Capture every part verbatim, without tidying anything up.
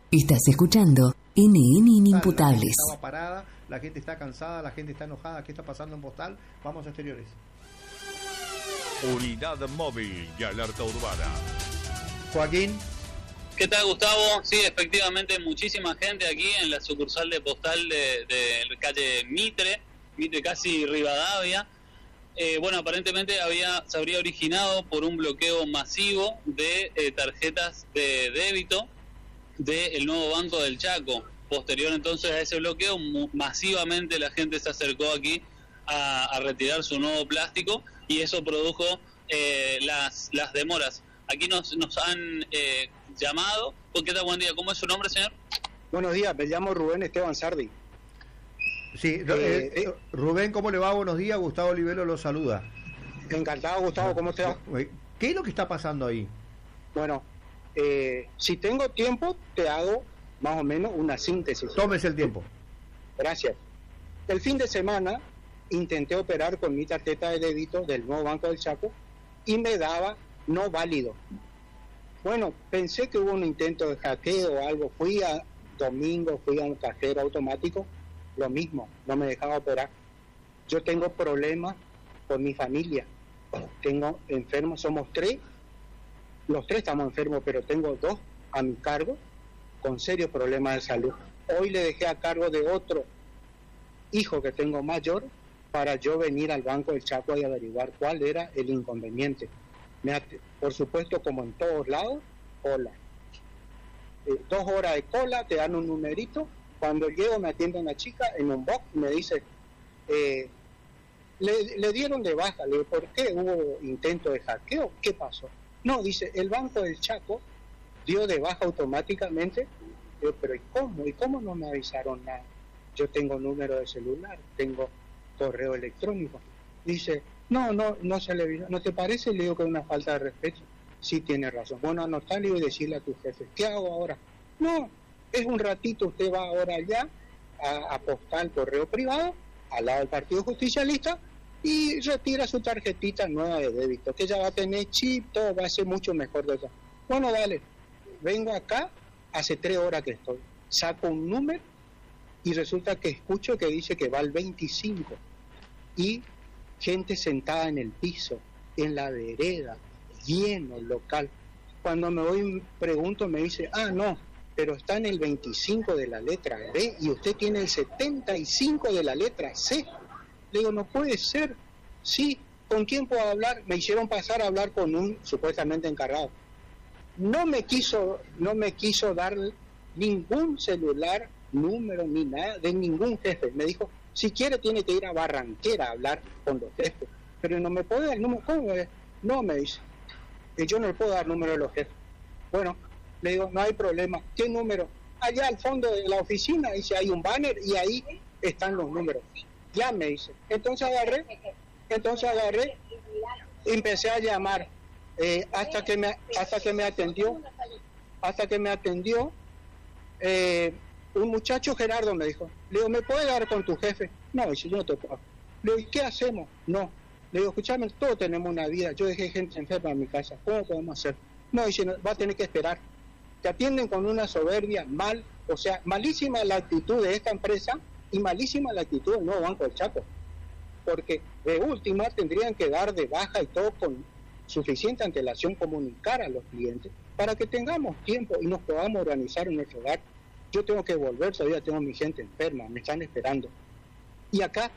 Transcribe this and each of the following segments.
Estás escuchando N N Inimputables. La gente estaba parada, la gente está cansada, la gente está enojada. ¿Qué está pasando en Postal? Vamos a exteriores. Unidad móvil y alerta urbana. Joaquín. ¿Qué tal, Gustavo? Sí, efectivamente, muchísima gente aquí en la sucursal de Postal de, de la calle Mitre, Mitre casi Rivadavia. Eh, bueno, aparentemente había se habría originado por un bloqueo masivo de eh, tarjetas de débito del nuevo Banco del Chaco. Posterior entonces a ese bloqueo, mu- masivamente la gente se acercó aquí a, a retirar su nuevo plástico y eso produjo eh, las las demoras. Aquí nos nos han eh, llamado. ¿Qué tal? Buen día. ¿Cómo es su nombre, señor? Buenos días, me llamo Rubén Esteban Sardi. Sí, eh, eh, eh, Rubén, ¿cómo le va? Buenos días. Gustavo Olivero lo saluda. Encantado, Gustavo, ¿cómo te va? ¿Qué es lo que está pasando ahí? Bueno, eh, si tengo tiempo, te hago más o menos una síntesis. Tómese el tiempo. Gracias. El fin de semana intenté operar con mi tarjeta de débito del nuevo Banco del Chaco y me daba no válido. Bueno, pensé que hubo un intento de hackeo o algo. Fui a domingo, fui a un cajero automático, lo mismo, no me dejaba operar. Yo tengo problemas con mi familia. Tengo enfermos, somos tres. Los tres estamos enfermos, pero tengo dos a mi cargo con serios problemas de salud. Hoy le dejé a cargo de otro hijo que tengo mayor para yo venir al Banco del Chaco y averiguar cuál era el inconveniente. Me at- por supuesto, como en todos lados, cola. Eh, dos horas de cola, te dan un numerito. Cuando llego me atiende una chica en un box y me dice, eh, le, le dieron de baja. Le digo, ¿por qué? ¿Hubo intento de hackeo? ¿Qué pasó? No, dice, el Banco del Chaco dio de baja automáticamente. Yo, pero ¿y cómo? ¿Y cómo no me avisaron nada? Yo tengo número de celular, tengo correo electrónico. Dice, no, no, no se le vino. ¿No te parece? Le digo que es una falta de respeto. Sí, tiene razón. Bueno, anotarle y decirle a tu jefe, ¿qué hago ahora? No, es un ratito, usted va ahora allá a, a postar correo privado al lado del Partido Justicialista y retira su tarjetita nueva de débito, que ya va a tener chip, todo va a ser mucho mejor de eso. Bueno, dale, vengo acá, hace tres horas que estoy, saco un número y resulta que escucho que dice que va al veinticinco y gente sentada en el piso, en la vereda, lleno, local. Cuando me voy pregunto, me dice, ah, no, pero está en el veinticinco de la letra B y usted tiene el setenta y cinco de la letra C. Le digo, no puede ser. Sí, ¿con quién puedo hablar? Me hicieron pasar a hablar con un supuestamente encargado. No me quiso, no me quiso dar ningún celular, número, ni nada, de ningún jefe. Me dijo, si quiere tiene que ir a Barranquera a hablar con los jefes. Pero no me puede dar el número. ¿Cómo es? No, me dice. Y yo no le puedo dar número de los jefes. Bueno, le digo, no hay problema. ¿Qué número? Allá al fondo de la oficina, dice, hay un banner y ahí están los números. Ya me dice. Entonces agarré, entonces agarré y empecé a llamar eh, hasta que me hasta que me atendió, hasta que me atendió eh, un muchacho, Gerardo, me dijo. Le digo, ¿me puede dar con tu jefe? No, dice, yo no te puedo. Le digo, ¿y qué hacemos? No. Le digo, escuchame, todos tenemos una vida. Yo dejé gente enferma en mi casa. ¿Cómo podemos hacer? No, dice, no, va a tener que esperar. Te atienden con una soberbia mal, o sea, malísima la actitud de esta empresa y malísima la actitud del nuevo Banco del Chaco. Porque de última tendrían que dar de baja y todo con suficiente antelación, comunicar a los clientes para que tengamos tiempo y nos podamos organizar en nuestro hogar. Yo tengo que volver, todavía tengo mi gente enferma, me están esperando. Y acá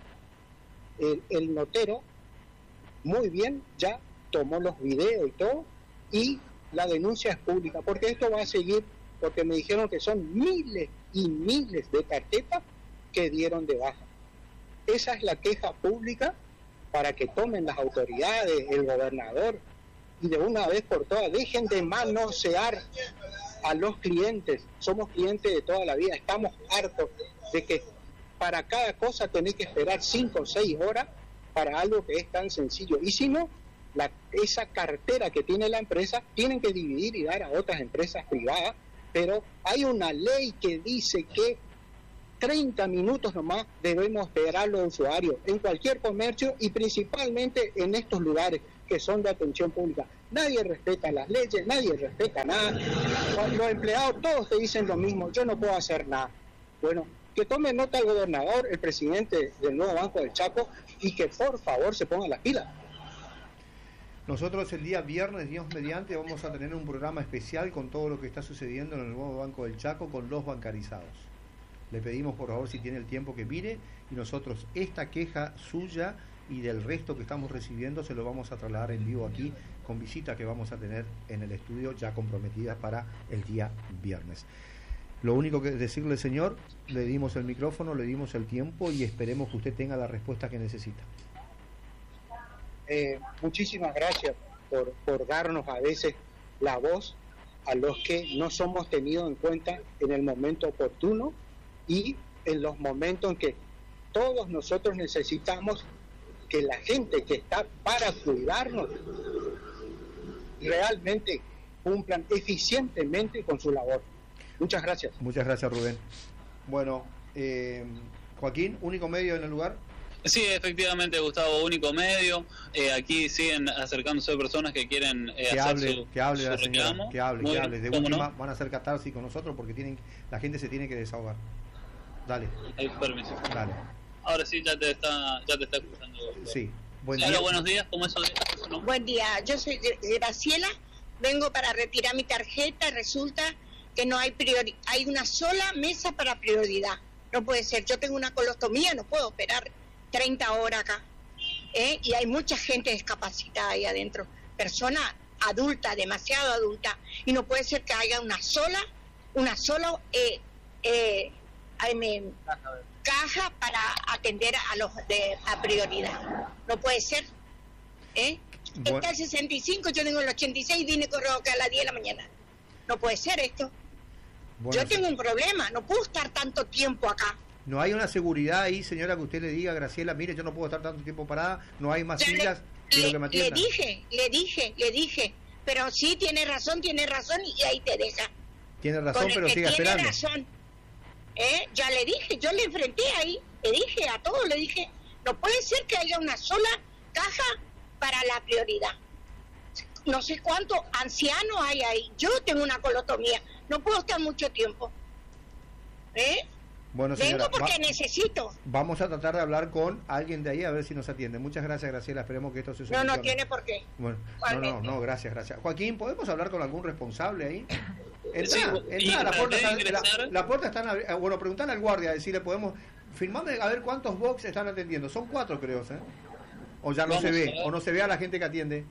el, el notero, muy bien, ya tomó los videos y todo, y la denuncia es pública, porque esto va a seguir, porque me dijeron que son miles y miles de tarjetas que dieron de baja. Esa es la queja pública para que tomen las autoridades, el gobernador, y de una vez por todas dejen de manosear a los clientes. Somos clientes de toda la vida, estamos hartos de que para cada cosa tenés que esperar cinco o seis horas para algo que es tan sencillo. Y si no, la, esa cartera que tiene la empresa tienen que dividir y dar a otras empresas privadas, pero hay una ley que dice que treinta minutos nomás debemos esperar los usuarios en cualquier comercio y principalmente en estos lugares que son de atención pública. nadie respeta las leyes, nadie respeta nada. Los empleados todos te dicen lo mismo, yo no puedo hacer nada. Bueno, que tome nota el gobernador, el presidente del nuevo Banco del Chaco, y que por favor se pongan las pilas. Nosotros el día viernes, Dios mediante, vamos a tener un programa especial con todo lo que está sucediendo en el nuevo Banco del Chaco con los bancarizados. Le pedimos por favor si tiene el tiempo que mire, y nosotros esta queja suya y del resto que estamos recibiendo se lo vamos a trasladar en vivo aquí con visitas que vamos a tener en el estudio ya comprometidas para el día viernes. Lo único que decirle, señor, le dimos el micrófono, le dimos el tiempo y esperemos que usted tenga la respuesta que necesita. Eh, muchísimas gracias por, por darnos a veces la voz a los que no somos tenidos en cuenta en el momento oportuno y en los momentos en que todos nosotros necesitamos que la gente que está para cuidarnos realmente cumplan eficientemente con su labor. Muchas gracias. Muchas gracias, Rubén. Bueno, eh, Joaquín, único medio en el lugar. Sí, efectivamente, Gustavo, único medio. Eh, aquí siguen acercándose personas que quieren eh, que hacer hable, su, que hable su la señora, reclamo. que hable, Muy que bien, hable. De ¿cómo última no? van a hacer catarsis con nosotros porque tienen, la gente se tiene que desahogar. Dale. Hay permiso. Dale. Ahora sí, ya te está, ya te está escuchando. Sí. Buen Hola, día. buenos días, ¿cómo es su nombre? Buen día, yo soy Graciela, vengo para retirar mi tarjeta, resulta que no hay priori hay una sola mesa para prioridad, no puede ser, yo tengo una colostomía, no puedo operar treinta horas acá, ¿eh? Y hay mucha gente discapacitada ahí adentro, persona adulta, demasiado adulta, y no puede ser que haya una sola, una sola eh, eh, ay, me, caja para atender a los de a prioridad, no puede ser, ¿eh? Bueno. Está el sesenta y cinco, yo tengo el ochenta y seis, vine corriendo acá a las diez de la mañana, no puede ser esto. Bueno, yo tengo un problema, no puedo estar tanto tiempo acá. no hay una seguridad ahí, señora, que usted le diga, Graciela, mire, yo no puedo estar tanto tiempo parada, no hay más Ya sillas le, de lo le, que me le atiendan. dije, le dije, le dije, pero sí, tiene razón, tiene razón, y ahí te deja. Tiene razón, Con el pero que siga tiene esperando. razón. ¿Eh? Ya le dije, yo le enfrenté ahí, le dije a todos, le dije, no puede ser que haya una sola caja para la prioridad. No sé cuántos ancianos hay ahí. Yo tengo una colotomía, no puedo estar mucho tiempo. ¿Eh? Bueno, señora, Vengo porque va- necesito. vamos a tratar de hablar con alguien de ahí a ver si nos atiende. Muchas gracias, Graciela, esperemos que esto se No, solucione. no tiene por qué. Bueno, no, no, Igualmente. no, gracias, gracias. Joaquín, ¿podemos hablar con algún responsable ahí? Entrá, Sí, entrá, y la puerta traté está, de ingresar. la, la puerta está abri- bueno, preguntale al guardia, decirle, podemos, firmame a ver cuántos box están atendiendo. Son cuatro, creo, ¿eh? O ya no Vamos se a ve, ver. o no se ve a la gente que atiende.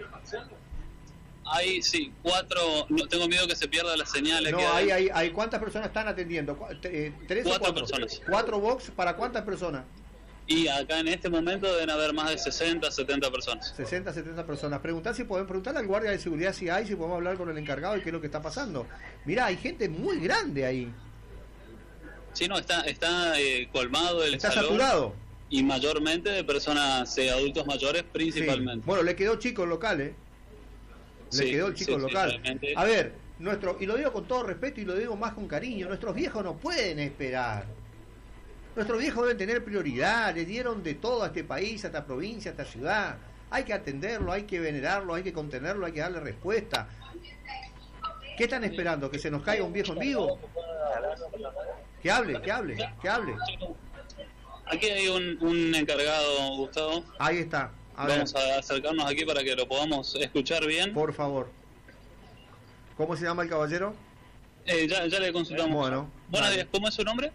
Hay, sí, cuatro, no, tengo miedo que se pierda la señal. aquí No, hay, adentro. hay, hay, ¿cuántas personas están atendiendo? Cu- eh, ¿Tres o Cuatro cuatro? personas. ¿Cuatro box para cuántas personas? Y acá en este momento deben haber más de sesenta, setenta personas. sesenta, setenta personas. Preguntar si podemos preguntarle al guardia de seguridad si hay, si podemos hablar con el encargado y qué es lo que está pasando. Mirá, hay gente muy grande ahí. Sí, no, está, está eh, colmado el Está salón. saturado. Y mayormente de personas, eh, adultos mayores Sí. principalmente. Bueno, le quedó chico el local, ¿eh? Le Sí, quedó el chico sí, el sí, local. realmente. A ver, nuestro, y lo digo con todo respeto y lo digo más con cariño, nuestros viejos no pueden esperar. Nuestros viejos deben tener prioridad, le dieron de todo a este país, a esta provincia, a esta ciudad. Hay que atenderlo, hay que venerarlo, hay que contenerlo, hay que darle respuesta. ¿Qué están esperando? ¿Que se nos caiga un viejo en vivo? Que hable, que hable, que hable. Aquí hay un, un encargado, Gustavo. Ahí está. A ver, Vamos a acercarnos aquí para que lo podamos escuchar bien. por favor. ¿Cómo se llama el caballero? Eh, ya, ya le consultamos. Bueno, Buenos dale. días, ¿cómo es su nombre?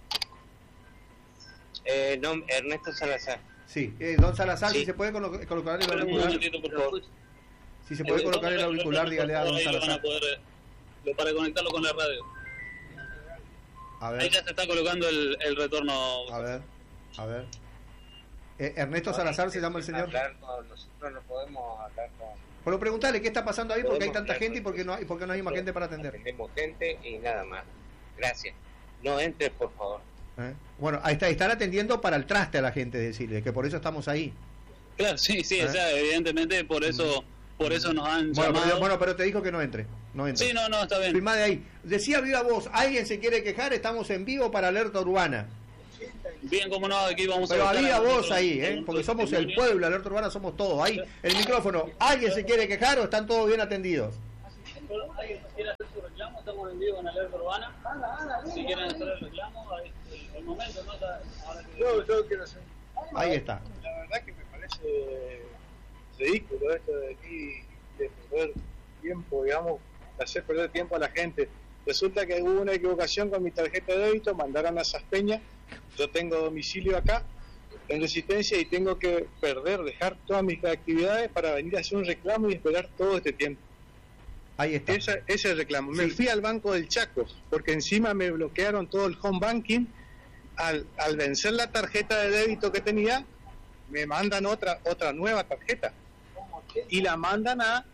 Eh, no, Ernesto Salazar. Sí, eh, don Salazar, Sí. si se puede colo- colocar el Espera un auricular. momentito, por favor. Si se puede Eh, colocar el ¿dónde auricular, lo- dígale a don ahí lo van Salazar. a poder, eh, lo- para conectarlo con la radio. A Ahí ver, ya se está colocando el, el retorno. a ver, a ver. Eh, Ernesto Salazar se llama el señor. Hablar con- nosotros no podemos hablar con... Bueno, preguntarle qué está pasando ahí porque hay Podemos tanta hablar gente y con- porque no hay, porque no hay más gente para atender. Atendemos gente y nada más. Gracias. No entres, por favor. ¿Eh? Bueno, ahí está, están atendiendo para el traste a la gente, decirle, que por eso estamos ahí. Claro, sí, sí, ¿Eh? o sea, evidentemente por eso, por eso nos han Bueno llamado. pero, bueno, pero te dijo que no entre. No entre. Sí, no, no, está bien. Firmá de ahí. Decía viva voz, alguien se quiere quejar, estamos en vivo para Alerta Urbana. Bien, como no, aquí vamos Pero a... había vos ahí, ¿eh? Porque somos el pueblo, Alerta Urbana somos todos. Ahí, el micrófono. ¿Alguien se quiere quejar o están todos bien atendidos? ¿Alguien quiere hacer su reclamo? Estamos en vivo en Alerta Urbana. Si quieren hacer el reclamo, el, el momento, ¿no? Ahora que... Yo, yo quiero hacer... Ahí está. La verdad que me parece ridículo esto de aquí, de perder tiempo, digamos, de hacer perder tiempo a la gente. Resulta que hubo una equivocación con mi tarjeta de débito, mandaron a Saspeña, yo tengo domicilio acá, en Resistencia, y tengo que perder, dejar todas mis actividades para venir a hacer un reclamo y esperar todo este tiempo. Ahí está. Esa, ese es el reclamo. Sí. Me fui al Banco del Chaco, porque encima me bloquearon todo el home banking. Al, al vencer la tarjeta de débito que tenía, me mandan otra otra nueva tarjeta y la mandan a,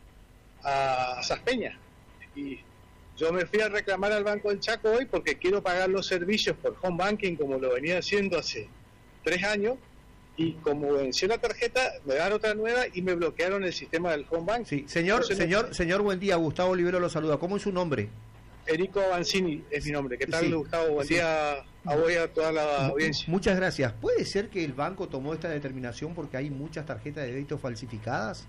a Saspeña. Y yo me fui a reclamar al Banco del Chaco hoy porque quiero pagar los servicios por home banking como lo venía haciendo hace tres años, y como venció la tarjeta me dan otra nueva y me bloquearon el sistema del home banking. Sí, señor, Entonces, señor, no... señor, buen día. Gustavo Olivero lo saluda. ¿Cómo es su nombre? Erico Banzini es mi nombre. ¿Qué tal, Sí, Gustavo? Buen sí. día a vos y a toda la audiencia. Muchas gracias. ¿Puede ser que el banco tomó esta determinación porque hay muchas tarjetas de débito falsificadas?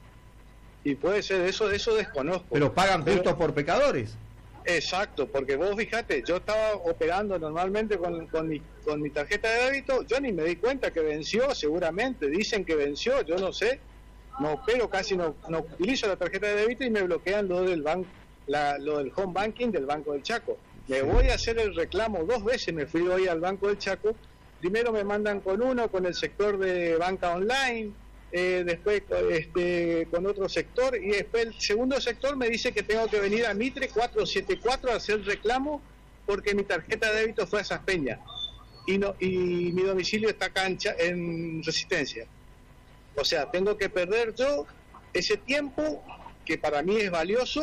Y puede ser, eso eso desconozco. Pero pagan Pero- justos por pecadores. Exacto, porque vos fíjate, yo estaba operando normalmente con, con, mi, con mi tarjeta de débito, yo ni me di cuenta que venció, seguramente, dicen que venció, yo no sé, no opero, casi no, no utilizo la tarjeta de débito y me bloquean lo del banco, la, lo del home banking del Banco del Chaco. Me Sí. voy a hacer el reclamo dos veces, me fui hoy al Banco del Chaco, primero me mandan con uno, con el sector de banca online, eh, después este, con otro sector, y después el segundo sector me dice que tengo que venir a Mitre cuatrocientos setenta y cuatro a hacer reclamo porque mi tarjeta de débito fue a Saspeña y no y mi domicilio está acá en, Cha- en Resistencia. O sea, tengo que perder yo ese tiempo que para mí es valioso,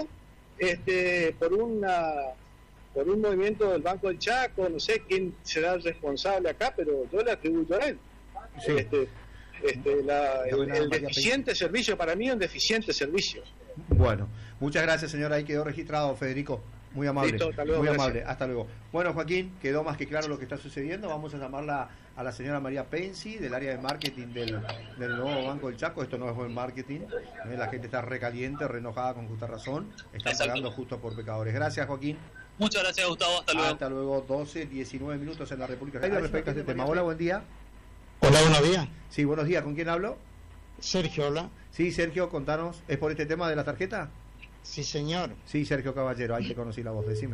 este, por una por un movimiento del Banco del Chaco, no sé quién será el responsable acá, pero yo le atribuyo a él. Sí. Este, este, la- el, Buena, el María deficiente servicio, para mí es un deficiente servicio. Bueno, muchas gracias, señora. Ahí quedó registrado, Federico. Muy amable. Listo, hasta luego, muy gracias. amable. Hasta luego. Bueno, Joaquín, quedó más que claro lo que está sucediendo. Vamos a llamarla a la señora María Pensi, del área de marketing del, del nuevo Banco del Chaco. Esto no es buen marketing. ¿eh? La gente está recaliente, re enojada, con justa razón. Están Exacto. pagando justo por pecadores. Gracias, Joaquín. Muchas gracias, Gustavo. Hasta luego. Hasta luego. doce, diecinueve minutos en la República Argentina. Respecto a este tema. Hola, buen día. Hola, buenos días. Sí, buenos días. ¿Con quién hablo? Sergio, hola. Sí, Sergio, contanos. ¿Es por este tema de la tarjeta? Sí, señor. Sí, Sergio Caballero. Ahí te conocí la voz. Decime.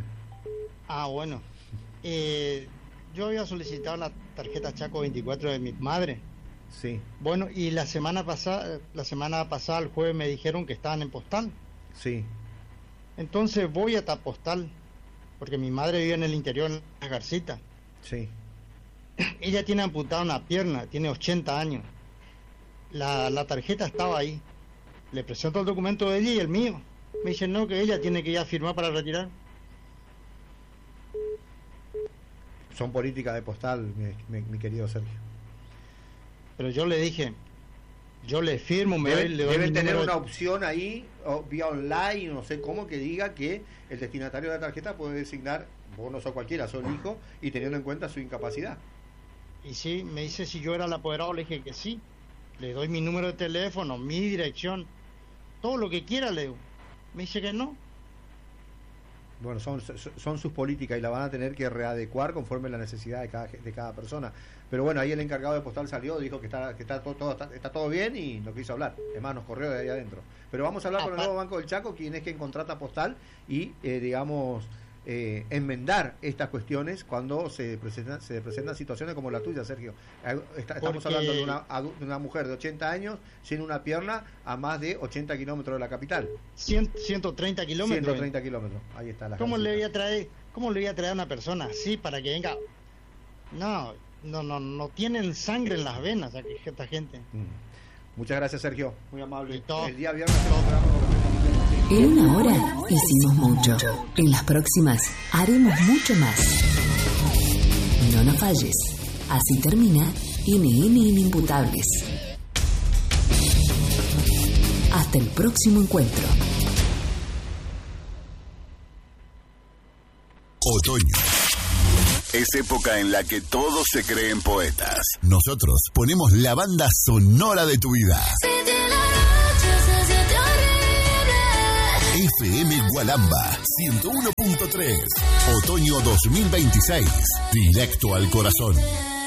Ah, bueno. Eh, yo había solicitado la tarjeta Chaco veinticuatro de mi madre. Sí, Bueno, y la semana pasada, la semana pasada, el jueves, me dijeron que estaban en postal. sí. Entonces voy a postal, porque mi madre vive en el interior, en la Garcita. Sí. Ella tiene amputada una pierna, tiene ochenta años. La, la tarjeta estaba ahí. Le presento el documento de ella y el mío. Me dicen, no, que ella tiene que ir a firmar para retirar. Son políticas de postal, mi, mi, mi querido Sergio. Pero yo le dije, yo le firmo, me doy, Deben, le doy deben mi tener número una de- opción ahí, o vía online, no sé cómo, que diga que el destinatario de la tarjeta puede designar, vos no sos cualquiera, sos el hijo, y teniendo en cuenta su incapacidad. Y sí, me dice si yo era el apoderado, le dije que sí. Le doy mi número de teléfono, mi dirección, todo lo que quiera, le digo. Me dice que no. Bueno, son, son sus políticas y la van a tener que readecuar conforme la necesidad de cada, de cada persona. Pero bueno, ahí el encargado de postal salió, dijo que está que está todo, todo está, está todo bien y no quiso hablar. Además, nos corrió de ahí adentro. Pero vamos a hablar con el Apa- nuevo Banco del Chaco, quien es quien contrata postal y, eh, digamos, eh, enmendar estas cuestiones cuando se presentan, se presentan situaciones como la tuya, Sergio. Eh, está- Estamos Porque- hablando de una, adu- de una mujer de ochenta años sin una pierna a más de ochenta kilómetros de la capital. cien, ciento treinta kilómetros. ciento treinta kilómetros. Ahí está la ¿Cómo le voy Garcita. a traer, cómo le voy a traer a una persona así para que venga? No, no, no, no tienen sangre en las venas aquí, esta gente. Mm. Muchas gracias, Sergio. Muy amable. Y todo- El día viernes hacemos programa con- En una hora hicimos mucho. En las próximas haremos mucho más. No nos falles. Así termina N N Inimputables. Hasta el próximo encuentro. Otoño. Es época en la que todos se creen poetas. Nosotros ponemos la banda sonora de tu vida. F M Gualamba ciento uno punto tres. Otoño dos mil veintiséis. Directo al corazón.